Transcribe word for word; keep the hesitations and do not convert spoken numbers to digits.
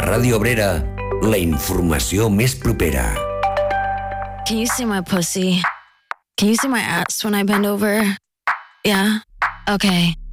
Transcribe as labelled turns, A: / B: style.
A: Ràdio Obrera, la informació més propera.
B: Can you see my pussy? Can you see my ass when I bend over? Yeah? Okay.